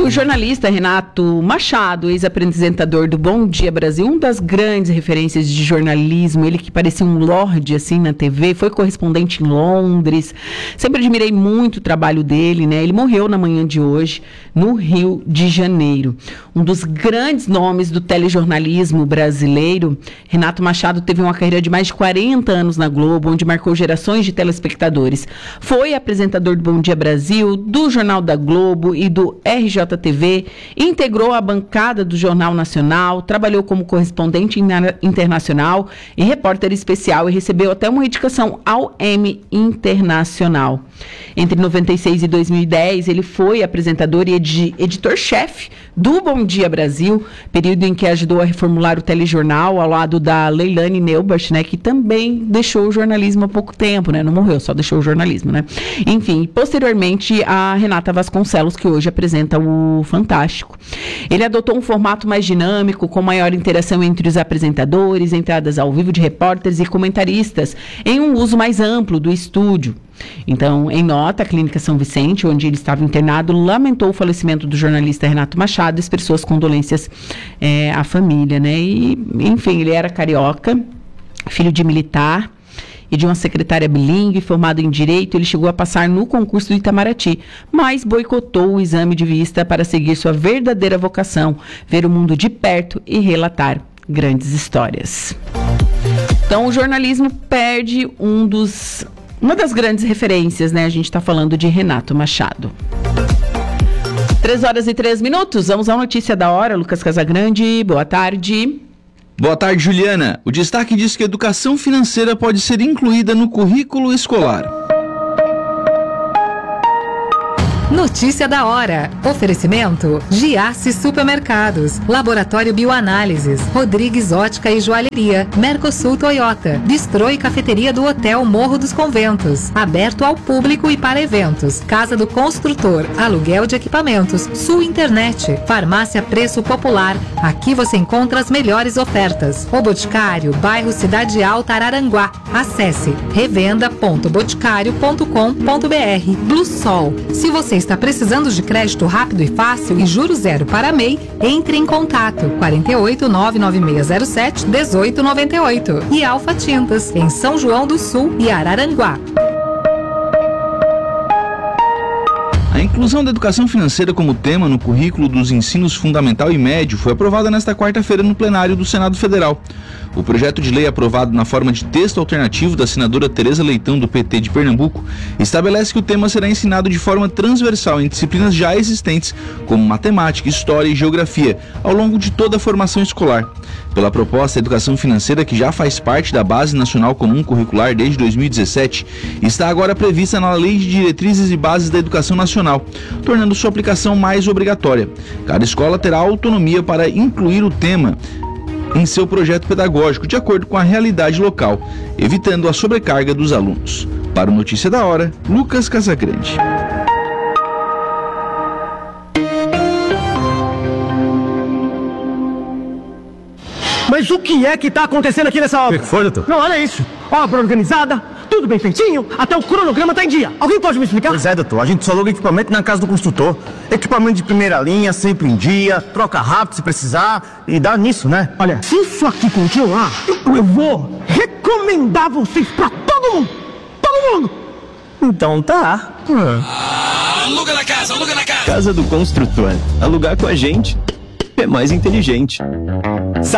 O jornalista Renato Machado, ex-apresentador do Bom Dia Brasil, uma das grandes referências de jornalismo, ele que parecia um lorde assim na TV, foi correspondente em Londres, sempre admirei muito o trabalho dele, né? Ele morreu na manhã de hoje, no Rio de Janeiro. Um dos grandes nomes do telejornalismo brasileiro, Renato Machado teve uma carreira de mais de 40 anos na Globo, onde marcou gerações de telespectadores. Foi apresentador do Bom Dia Brasil, do Jornal da Globo e do RJTV, integrou a bancada do Jornal Nacional, trabalhou como correspondente internacional e repórter especial e recebeu até uma indicação ao Emmy Internacional. Entre 96 e 2010, ele foi apresentador e editor-chefe do Bom Dia Brasil, período em que ajudou a reformular o telejornal ao lado da Leilani Neubach, né, que também deixou o jornalismo há pouco tempo, né, não morreu, só deixou o jornalismo, né. Enfim, posteriormente a Renata Vasconcelos, que hoje apresenta o Fantástico. Ele adotou um formato mais dinâmico, com maior interação entre os apresentadores, entradas ao vivo de repórteres e comentaristas, em um uso mais amplo do estúdio. Então, em nota, a Clínica São Vicente, onde ele estava internado, lamentou o falecimento do jornalista Renato Machado e expressou as condolências à família, né? E, enfim, ele era carioca, filho de militar e de uma secretária bilíngue, formado em Direito. Ele chegou a passar no concurso do Itamaraty, mas boicotou o exame de vista para seguir sua verdadeira vocação, ver o mundo de perto e relatar grandes histórias. Então, o jornalismo perde uma das grandes referências, né? A gente está falando de Renato Machado. 3h03, vamos à notícia da hora. Lucas Casagrande, boa tarde. Boa tarde, Juliana. O destaque diz que a educação financeira pode ser incluída no currículo escolar. Notícia da hora. Oferecimento: Giasse Supermercados, Laboratório Bioanálises, Rodrigues Ótica e Joalheria, Mercosul Toyota, Bistrô e Cafeteria do Hotel Morro dos Conventos, aberto ao público e para eventos, Casa do Construtor, aluguel de equipamentos, Sul Internet, Farmácia Preço Popular, aqui você encontra as melhores ofertas. O Boticário, bairro Cidade Alta, Araranguá. Acesse revenda.boticário.com.br. Blue Sol, se você está precisando de crédito rápido e fácil e juros zero para MEI, entre em contato 48 99607 1898 e Alfa Tintas, em São João do Sul e Araranguá. A inclusão da educação financeira como tema no currículo dos ensinos fundamental e médio foi aprovada nesta quarta-feira no plenário do Senado Federal. O projeto de lei, aprovado na forma de texto alternativo da senadora Tereza Leitão, do PT de Pernambuco, estabelece que o tema será ensinado de forma transversal em disciplinas já existentes, como matemática, história e geografia, ao longo de toda a formação escolar. Pela proposta, a educação financeira, que já faz parte da Base Nacional Comum Curricular desde 2017, está agora prevista na Lei de Diretrizes e Bases da Educação Nacional, tornando sua aplicação mais obrigatória. Cada escola terá autonomia para incluir o tema em seu projeto pedagógico, de acordo com a realidade local, evitando a sobrecarga dos alunos. Para o Notícia da Hora, Lucas Casagrande. Mas o que é que está acontecendo aqui nessa obra? O que foi, doutor? Não, olha isso. Obra organizada, tudo bem feitinho, até o cronograma está em dia. Alguém pode me explicar? Pois é, doutor. A gente só aluga equipamento na casa do construtor. Equipamento de primeira linha, sempre em dia, troca rápido se precisar e dá nisso, né? Olha, se isso aqui continuar, eu vou recomendar vocês pra todo mundo. Todo mundo. Então tá. Aluga na casa, aluga na casa. Casa do Construtor. Alugar com a gente é mais inteligente.